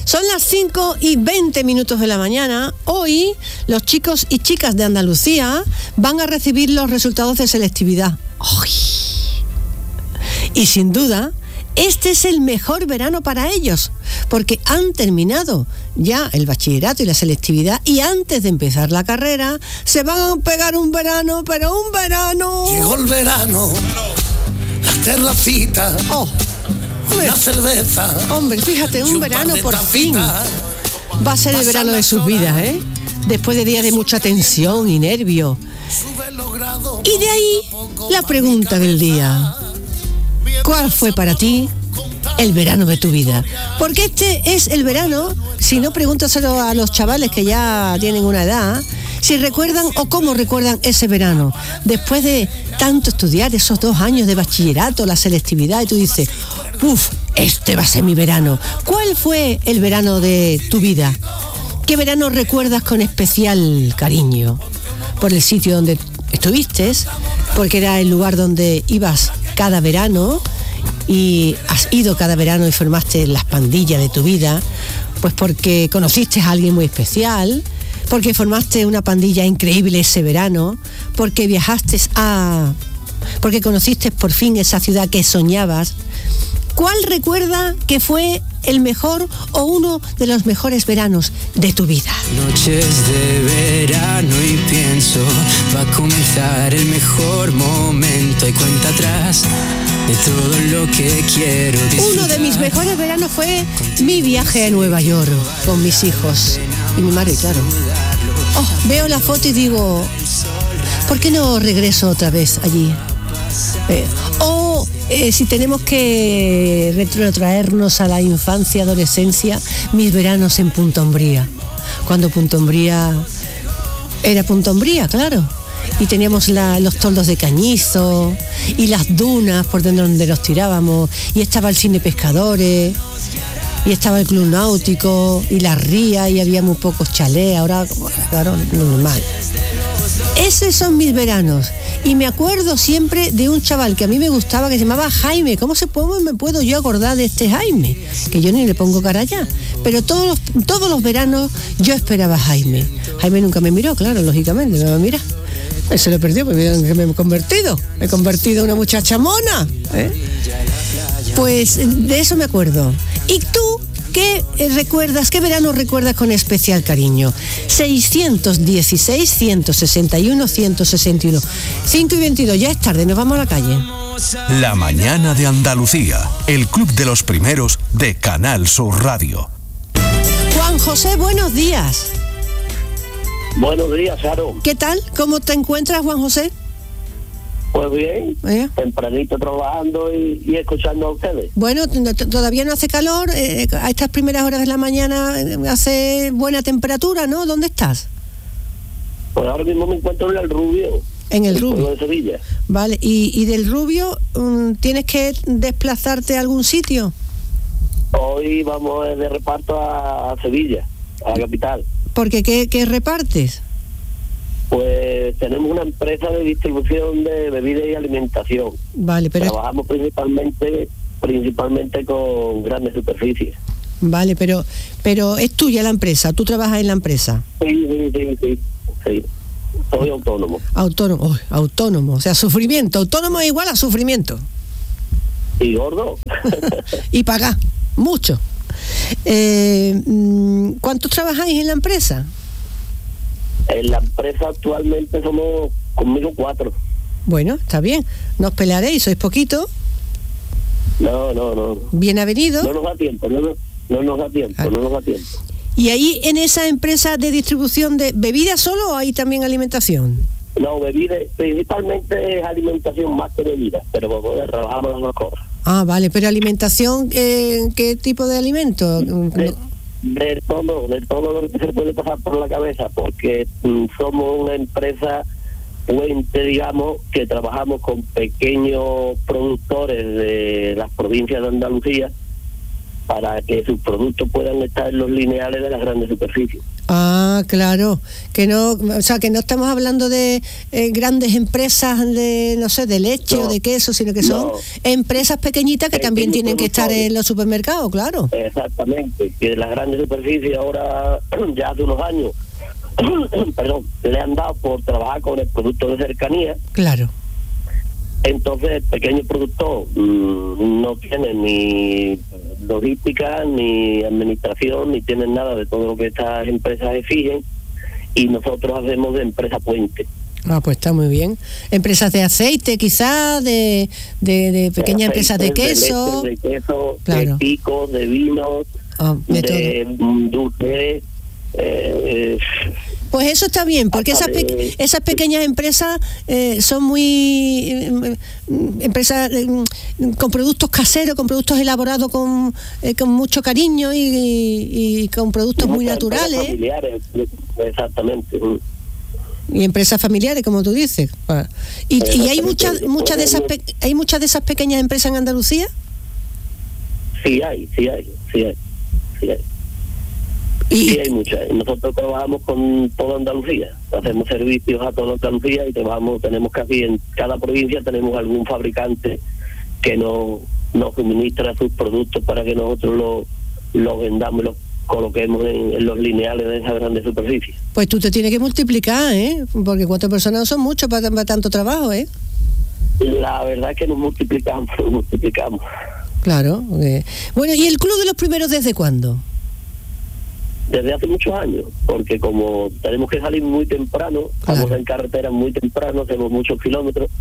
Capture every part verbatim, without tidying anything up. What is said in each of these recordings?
Son las cinco y veinte minutos de la mañana. Hoy los chicos y chicas de Andalucía van a recibir los resultados de selectividad. ¡Ay! Y sin duda, este es el mejor verano para ellos, porque han terminado ya el bachillerato y la selectividad, y antes de empezar la carrera se van a pegar un verano, pero un verano... Llegó el verano, la terracita, oh, una cerveza. Hombre, fíjate, un verano por fin. Va a ser el verano de sus vidas, ¿eh? Después de días de mucha tensión y nervio. Y de ahí la pregunta del día: ¿cuál fue para ti el verano de tu vida? Porque este es el verano, si no, pregúntaselo a los chavales que ya tienen una edad, si recuerdan o cómo recuerdan ese verano. Después de tanto estudiar, esos dos años de bachillerato, la selectividad, y tú dices, uff, este va a ser mi verano. ¿Cuál fue el verano de tu vida? ¿Qué verano recuerdas con especial cariño? Por el sitio donde estuviste, porque era el lugar donde ibas cada verano, y has ido cada verano y formaste las pandillas de tu vida, pues porque conociste a alguien muy especial, porque formaste una pandilla increíble ese verano, porque viajaste a... porque conociste por fin esa ciudad que soñabas. ¿Cuál recuerda que fue el mejor o uno de los mejores veranos de tu vida? Noches de verano y pienso, va a comenzar el mejor momento y cuenta atrás de todo lo que quiero disfrutar. Uno de mis mejores veranos fue mi viaje a Nueva York con mis hijos y mi madre, claro. Oh, veo la foto y digo, ¿por qué no regreso otra vez allí? Eh, o eh, si tenemos que retrotraernos a la infancia, adolescencia, mis veranos en Punta Umbría, cuando Punta Umbría era Punta Umbría, claro, y teníamos la, los toldos de cañizo y las dunas por donde nos tirábamos, y estaba el cine Pescadores, y estaba el club náutico y la ría, y había muy pocos chalés. Ahora, claro, normal. Esos son mis veranos. Y me acuerdo siempre de un chaval que a mí me gustaba, que se llamaba Jaime. ¿Cómo se puede, me puedo yo acordar de este Jaime? Que yo ni le pongo cara ya. Pero todos los, todos los veranos yo esperaba a Jaime. Jaime nunca me miró, claro, lógicamente, me va a mirar. Él se lo perdió, porque me he convertido. Me he convertido en una muchacha mona, ¿eh? Pues de eso me acuerdo. ¿Y tú qué recuerdas, qué verano recuerdas con especial cariño? seiscientos dieciséis, ciento sesenta y uno, ciento sesenta y uno. cinco y veintidós, ya es tarde, nos vamos a la calle. La mañana de Andalucía, el club de los primeros de Canal Sur Radio. Juan José, buenos días. Buenos días, Saro. ¿Qué tal? ¿Cómo te encuentras, Juan José? Pues bien, ¿Eh? tempranito trabajando y, y escuchando a ustedes. Bueno, t- t- todavía no hace calor, eh, a estas primeras horas de la mañana eh, hace buena temperatura, ¿no? ¿Dónde estás? Pues ahora mismo me encuentro en el Rubio. En el pueblo Rubio. de Sevilla. Vale, y, y del Rubio, um, ¿tienes que desplazarte a algún sitio? Hoy vamos de reparto a, a Sevilla, a la capital. Porque ¿qué, qué repartes? Pues tenemos una empresa de distribución de bebidas y alimentación. Vale, pero Trabajamos principalmente principalmente con grandes superficies. vale, pero pero es tuya la empresa, tú trabajas en la empresa. Sí, sí, sí, sí. sí. Soy autónomo. Autónomo, oh, autónomo, o sea, sufrimiento, autónomo es igual a sufrimiento. ¿Y gordo? Y pagar mucho. Eh, ¿Cuántos trabajáis en la empresa? En la empresa actualmente somos conmigo cuatro. Bueno, está bien. No os pelearéis, sois poquito. No, no, no. Bien avenido. No nos da tiempo, no, no, no nos da tiempo, Claro. no nos da tiempo. ¿Y ahí en esa empresa de distribución de bebidas solo o hay también alimentación? No, bebida, principalmente es alimentación más que bebida, pero bueno, trabajamos las dos cosas. Ah, vale, pero alimentación, eh, ¿qué tipo de alimento? De, de todo, de todo lo que se puede pasar por la cabeza, porque mm, somos una empresa puente, digamos, que trabajamos con pequeños productores de las provincias de Andalucía para que sus productos puedan estar en los lineales de las grandes superficies. Ah, claro, que no, o sea, que no estamos hablando de eh, grandes empresas de, no sé, de leche no, o de queso, sino que son no. empresas pequeñitas que Pequeños también tienen que estar productores. en los supermercados, claro. Exactamente, que las grandes superficies ahora, ya hace unos años, perdón, le han dado por trabajar con el producto de cercanía. Claro. Entonces el pequeño productor mmm, no tiene ni logística, ni administración, ni tiene nada de todo lo que estas empresas exigen, y nosotros hacemos de empresa puente. Ah, pues está muy bien. Empresas de aceite, quizás, de, de, de pequeñas empresas de queso. De, leche, de queso, claro. de picos, de vinos, ah, de, de dulces. Eh, Pues eso está bien, porque esas, pe- esas pequeñas empresas eh, son muy eh, empresas eh, con productos caseros, con productos elaborados con, eh, con mucho cariño y, y, y con productos muy naturales. Familiares, exactamente. Y empresas familiares, como tú dices. Y, y hay muchas muchas de esas pe- hay muchas de esas pequeñas empresas en Andalucía. Sí hay, sí hay, sí hay, sí hay. Y sí hay muchas. Nosotros trabajamos con toda Andalucía, hacemos servicios a toda Andalucía y trabajamos, tenemos casi en cada provincia tenemos algún fabricante que nos, nos suministra sus productos para que nosotros los lo vendamos y los coloquemos en, en los lineales de esas grandes superficies. Pues tú te tienes que multiplicar, ¿eh? Porque cuatro personas no son muchos para, para tanto trabajo, ¿eh? La verdad es que nos multiplicamos, nos multiplicamos. Claro. Okay. Bueno, ¿y el Club de los Primeros desde cuándo? Desde hace muchos años, porque como tenemos que salir muy temprano, claro. Estamos en carretera muy temprano, hacemos muchos kilómetros,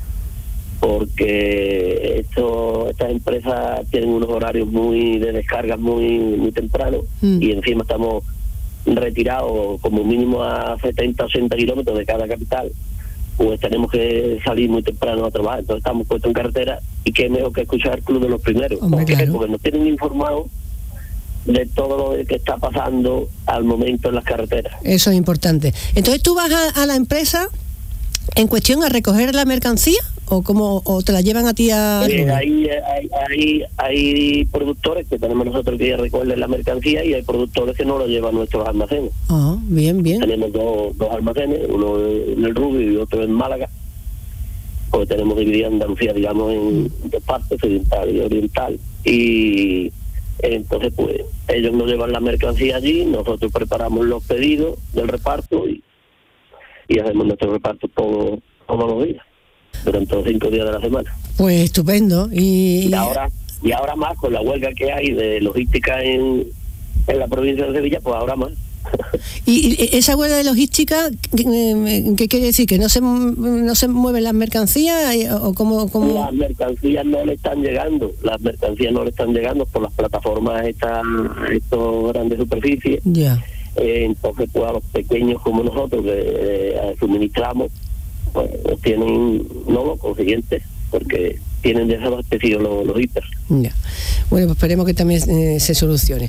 porque esto, estas empresas tienen unos horarios muy de descargas muy muy temprano, mm. y encima estamos retirados como mínimo a setenta, ochenta kilómetros de cada capital, pues tenemos que salir muy temprano a trabajar, entonces estamos puestos en carretera, y qué mejor que escuchar el Club de los Primeros. Hombre, ¿Por qué? claro. Porque nos tienen informados de todo lo que está pasando al momento en las carreteras. Eso es importante. Entonces, ¿tú vas a, a la empresa en cuestión a recoger la mercancía o cómo o te la llevan a ti a...? Eh, hay, hay, hay, hay productores que tenemos nosotros que recoger la mercancía y hay productores que no lo llevan a nuestros almacenes. Ah, bien, bien. Tenemos dos, dos almacenes, uno en el Rubio y otro en Málaga, porque tenemos dividida Andalucía, digamos, en dos partes, occidental y oriental, y entonces pues ellos nos llevan la mercancía allí, nosotros preparamos los pedidos del reparto y, y hacemos nuestro reparto todo, todos los días, durante los cinco días de la semana. Pues estupendo. Y, y ahora y ahora más con la huelga que hay de logística en, en la provincia de Sevilla, pues ahora más. ¿Y, y esa huelga de logística qué, qué quiere decir? ¿Que no se no se mueven las mercancías o cómo, cómo? Las mercancías no le están llegando, las mercancías no le están llegando por las plataformas estas, estos grandes superficies. Ya. Eh, entonces pues a los pequeños como nosotros que eh, suministramos, pues tienen no lo consiguiente, porque tienen desabastecidos los, los hiper. Ya. Bueno, pues esperemos que también eh, se solucione.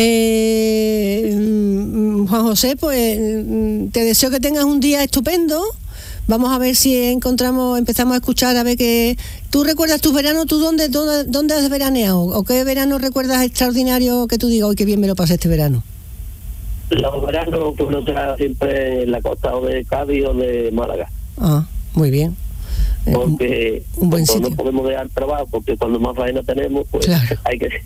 Eh, Juan José, pues te deseo que tengas un día estupendo. Vamos a ver si encontramos, empezamos a escuchar, a ver que... ¿Tú recuerdas tus veranos? ¿Tú dónde, dónde, dónde has veraneado? ¿O qué verano recuerdas extraordinario que tú digas, hoy qué bien me lo pasé este verano? Los veranos pues no será siempre en la costa o de Cádiz o de Málaga. Ah, muy bien. Porque un buen sitio. No podemos dejar trabajo, porque cuando más faena tenemos, pues claro. hay que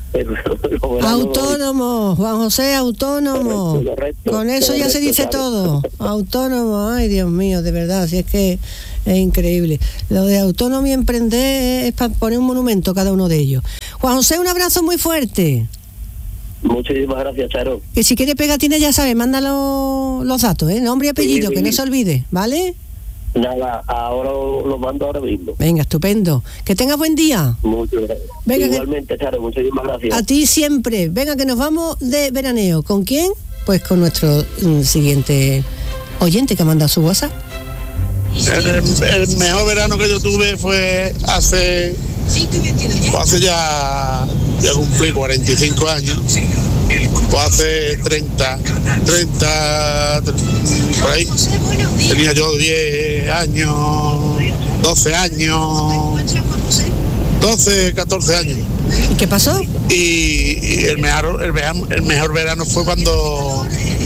autónomo, Juan José, autónomo. Correcto, correcto, con eso correcto, ya se dice claro. todo. Autónomo, ay Dios mío, de verdad, si es que es increíble. Lo de autónomo y emprender es para poner un monumento a cada uno de ellos. Juan José, un abrazo muy fuerte. Muchísimas gracias, Charo. Que si quiere pegatina, ya sabe, mándalo los datos, ¿eh? Nombre y apellido, sí, que sí. No se olvide, ¿vale? Nada, ahora lo mando ahora mismo. Venga, estupendo. Que tengas buen día. Muchas gracias. Venga, igualmente, Charo, muchísimas gracias. A ti siempre. Venga, que nos vamos de veraneo. ¿Con quién? Pues con nuestro mm, siguiente oyente que ha mandado su WhatsApp. El, el mejor verano que yo tuve fue hace... Pues hace ya... Ya cumplí cuarenta y cinco años. Pues hace treinta, treinta, por ahí. Tenía yo diez años, doce años, doce, catorce años. ¿Y qué pasó? Y, y el, mejor, el, mejor, el mejor verano fue cuando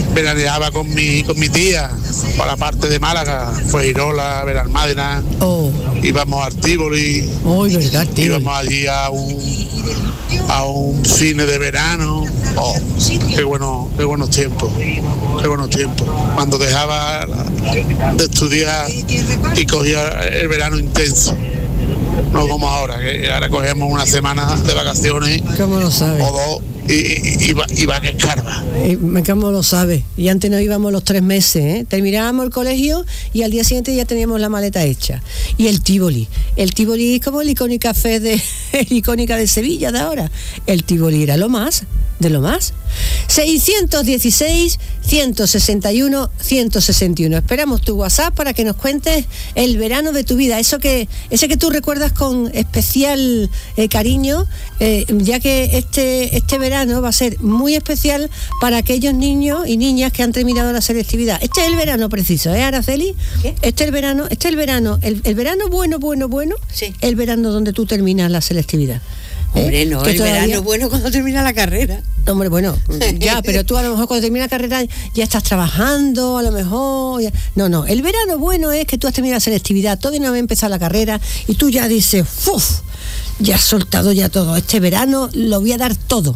veraneaba con mi con mi tía para la parte de Málaga, Fuengirola, Benalmádena. Oh. Íbamos al Tívoli. Oh, verdad, Tívoli. Íbamos allí a un a un cine de verano. Oh, qué bueno, qué buenos tiempos, qué buenos tiempos. Cuando dejaba de estudiar y cogía el verano intenso. No como ahora, que ahora cogemos una semana de vacaciones. ¿Cómo lo sabes? O dos. Y, y, y, y va que escarba. ¿Cómo lo sabes? Y antes nos íbamos los tres meses, ¿eh? Terminábamos el colegio y al día siguiente ya teníamos la maleta hecha. Y el Tívoli. El Tívoli es como el icónica fe de el icónica de Sevilla de ahora. El Tívoli era lo más, de lo más. seiscientos dieciséis, ciento sesenta y uno, ciento sesenta y uno. Esperamos tu WhatsApp para que nos cuentes el verano de tu vida. Eso que, ese que tú recuerdas con especial eh, cariño, eh, ya que este, este verano va a ser muy especial para aquellos niños y niñas que han terminado la selectividad. Este es el verano preciso, ¿eh, Araceli? ¿Qué? Este es el verano, este es el verano, el, el verano bueno, bueno, bueno, sí. El verano donde tú terminas la selectividad. Hombre, no, ¿Eh? el todavía... verano bueno cuando termina la carrera. Hombre, bueno, ya, pero tú a lo mejor cuando termina la carrera ya estás trabajando, a lo mejor... Ya... No, no, el verano bueno es que tú has terminado la selectividad, todavía no había empezado la carrera y tú ya dices, ¡uf! Ya has soltado ya todo, este verano lo voy a dar todo.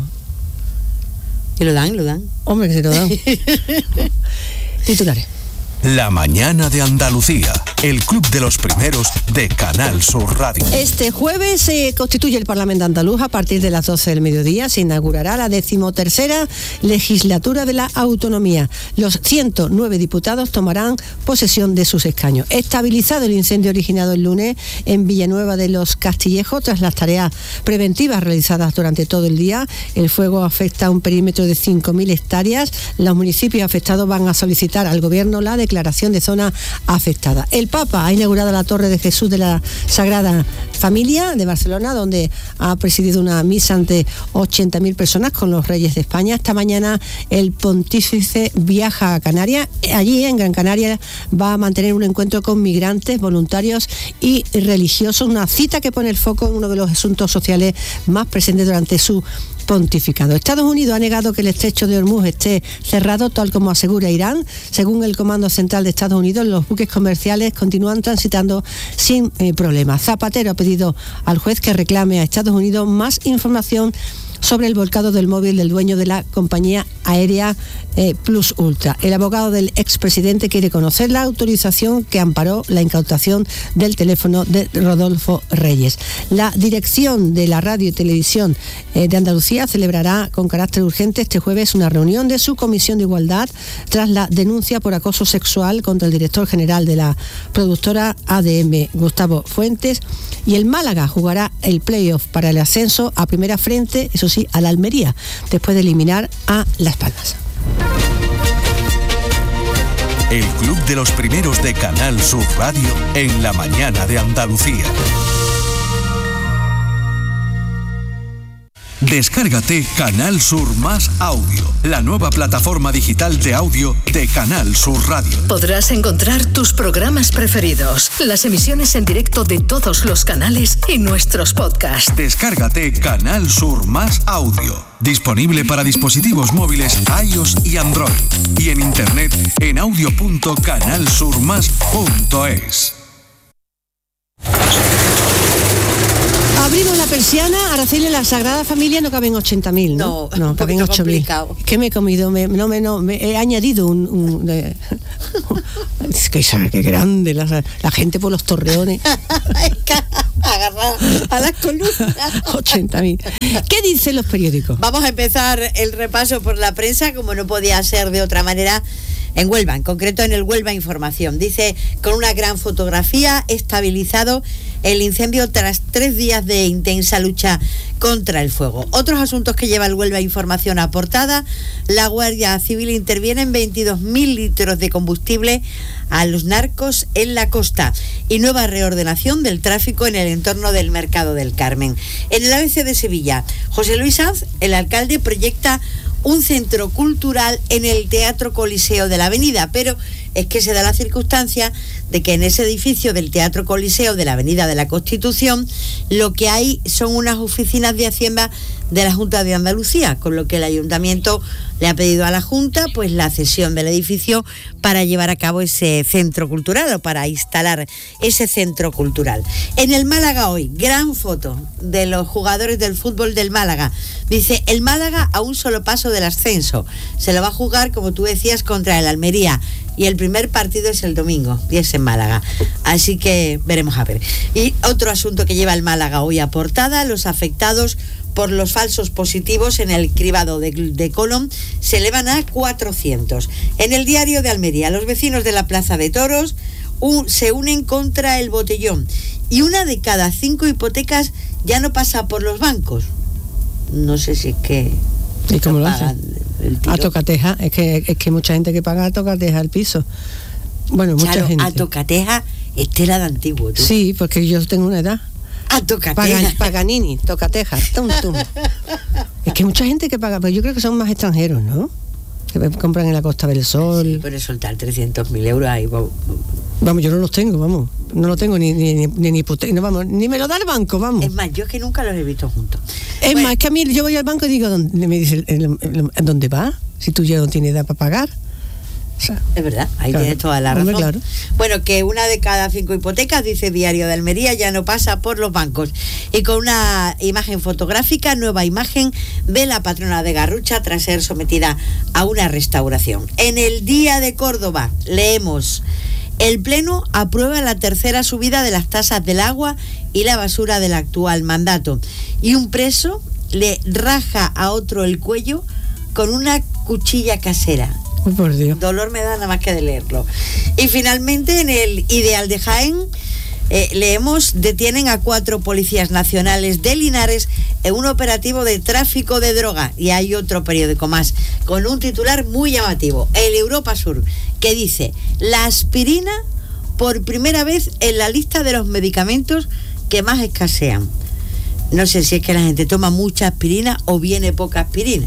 Y lo dan, lo dan. Hombre, que se lo dan. Titulares. La mañana de Andalucía, el club de los primeros de Canal Sur Radio. Este jueves se constituye el Parlamento andaluz. A partir de las doce del mediodía se inaugurará la decimotercera legislatura de la autonomía. Los ciento nueve diputados tomarán posesión de sus escaños. Estabilizado el incendio originado el lunes en Villanueva de los Castillejos, tras las tareas preventivas realizadas durante todo el día, el fuego afecta a un perímetro de cinco mil hectáreas. Los municipios afectados van a solicitar al gobierno la declaración declaración de zona afectada. El Papa ha inaugurado la Torre de Jesús de la Sagrada Familia de Barcelona, donde ha presidido una misa ante ochenta mil personas con los reyes de España. Esta mañana el pontífice viaja a Canarias. Allí, en Gran Canaria, va a mantener un encuentro con migrantes, voluntarios y religiosos, una cita que pone el foco en uno de los asuntos sociales más presentes durante su pontificado. Estados Unidos ha negado que el estrecho de Hormuz esté cerrado, tal como asegura Irán. Según el Comando Central de Estados Unidos, los buques comerciales continúan transitando sin eh, problemas. Zapatero ha pedido al juez que reclame a Estados Unidos más información sobre el volcado del móvil del dueño de la compañía aérea eh, Plus Ultra. El abogado del expresidente quiere conocer la autorización que amparó la incautación del teléfono de Rodolfo Reyes. La dirección de la radio y televisión eh, de Andalucía celebrará con carácter urgente este jueves una reunión de su comisión de igualdad tras la denuncia por acoso sexual contra el director general de la productora A D M, Gustavo Fuentes. Y el Málaga jugará el playoff para el ascenso a primera frente, eso sí, a la Almería, después de eliminar a Las Palmas. El club de los primeros de Canal Sur Radio en la mañana de Andalucía. Descárgate Canal Sur Más Audio, la nueva plataforma digital de audio de Canal Sur Radio. Podrás encontrar tus programas preferidos, las emisiones en directo de todos los canales y nuestros podcasts. Descárgate Canal Sur Más Audio, disponible para dispositivos móviles iOS y Android, y en internet en audio punto canal sur más punto es. Abrimos la persiana, Araceli, en la Sagrada Familia no caben ochenta mil, ¿no? No, no caben ocho mil. Es que me he comido, me, no, me, no, me he añadido un... un de, es que qué grande la, la gente por los torreones. Agarrada a las columnas. ochenta mil. ¿Qué dicen los periódicos? Vamos a empezar el repaso por la prensa, como no podía ser de otra manera, en Huelva, en concreto en el Huelva Información. Dice, con una gran fotografía, estabilizado el incendio tras tres días de intensa lucha contra el fuego. Otros asuntos que lleva el Huelva Información a portada: la Guardia Civil interviene en veintidós mil litros de combustible a los narcos en la costa, y nueva reordenación del tráfico en el entorno del Mercado del Carmen. En el A B C de Sevilla, José Luis Sanz, el alcalde, proyecta un centro cultural en el Teatro Coliseo de la Avenida, pero es que se da la circunstancia de que en ese edificio del Teatro Coliseo de la Avenida de la Constitución lo que hay son unas oficinas de Hacienda de la Junta de Andalucía, con lo que el Ayuntamiento le ha pedido a la Junta pues la cesión del edificio para llevar a cabo ese centro cultural o para instalar ese centro cultural. En el Málaga hoy, gran foto de los jugadores del fútbol del Málaga. Dice, el Málaga a un solo paso del ascenso. Se lo va a jugar, como tú decías, contra el Almería. Y el primer partido es el domingo, y es en Málaga. Así que veremos a ver. Y otro asunto que lleva el Málaga hoy a portada, los afectados por los falsos positivos en el cribado de, de Colón se elevan a cuatrocientos. En el Diario de Almería, los vecinos de la Plaza de Toros un, se unen contra el botellón. Y una de cada cinco hipotecas ya no pasa por los bancos. No sé si es que... ¿Y cómo lo hacen? A tocateja, es que es que mucha gente que paga a tocateja el piso. Bueno, mucha claro, gente. A tocateja es tela de antiguo. ¿Tú? Sí, porque yo tengo una edad. A tocateja. Pagan, Paganini, tocateja, tum, tum. Es que mucha gente que paga, pero yo creo que son más extranjeros, ¿no? Que compran en la Costa del Sol. Sí, pero soltar trescientos mil euros ahí. Vamos. vamos, yo no los tengo, vamos. No lo tengo ni ni, ni, ni hipoteca, no, vamos, ni me lo da el banco, vamos. Es más, yo es que nunca los he visto juntos. Es bueno. más, es que a mí yo voy al banco y digo, ¿dónde? Me dice, ¿dónde va? Si tú ya no tienes edad para pagar. O sea, es verdad, ahí claro, tienes toda la razón. hombre, claro. Bueno, que una de cada cinco hipotecas, dice Diario de Almería, ya no pasa por los bancos. Y con una imagen fotográfica, nueva imagen de la patrona de Garrucha tras ser sometida a una restauración. En el Día de Córdoba leemos: el Pleno aprueba la tercera subida de las tasas del agua y la basura del actual mandato. Y un preso le raja a otro el cuello con una cuchilla casera. Oh, por Dios. Dolor me da nada más que de leerlo. Y finalmente, en el Ideal de Jaén, eh, leemos: detienen a cuatro policías nacionales de Linares en un operativo de tráfico de droga. Y hay otro periódico más con un titular muy llamativo, el Europa Sur, que dice: la aspirina por primera vez en la lista de los medicamentos que más escasean. No sé si es que la gente toma mucha aspirina o viene poca aspirina.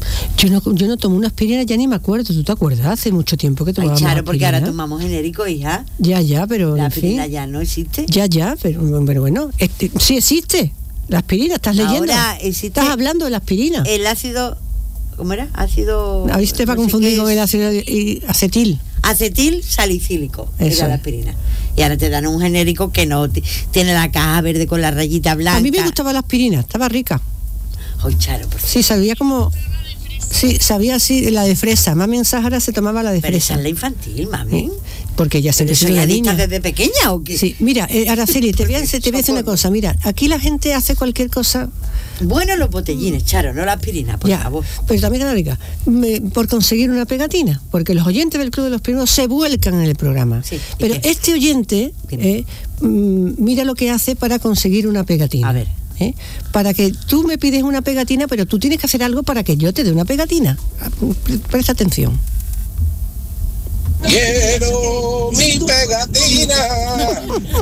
Yo no, yo no tomo una aspirina, ya ni me acuerdo. ¿Tú te acuerdas? Hace mucho tiempo que tomábamos Ay, claro, aspirina. porque ahora tomamos genérico, hija. Ya, ya, pero La en aspirina fin. ya no existe. Ya, ya, pero, pero bueno, este, sí existe. La aspirina, ¿estás leyendo? Ahora existe. ¿Estás hablando de la aspirina? El ácido, ¿cómo era? Ácido... A veces te va a no sé confundir qué con es. el ácido y- acetil. Acetil salicílico, Eso era la es. aspirina. Y ahora te dan un genérico que no t- tiene la caja verde con la rayita blanca. A mí me gustaba la aspirina, estaba rica. Ay, Charo, por favor. Sí, sabía como... Sí, sabía así, la de fresa. Mami en Sáhara se tomaba la de Pero esa fresa. es la infantil, mami. ¿Eh? Porque ya se ¿Pero empezó eso la ya niña. dictas desde pequeña o qué? Sí, mira, eh, Araceli, te voy, a, te voy a decir una cosa. Mira, aquí la gente hace cualquier cosa... Bueno, los botellines, Charo, no la aspirina, por ya, favor. pero también era rica. Me- por conseguir una pegatina, porque los oyentes del Club de los Primeros se vuelcan en el programa. Sí, ¿y pero qué? este oyente, Dime. eh, mm, mira lo que hace para conseguir una pegatina. A ver. ¿eh? Para que tú me pides una pegatina, pero tú tienes que hacer algo para que yo te dé una pegatina. Presta atención. Quiero mi pegatina.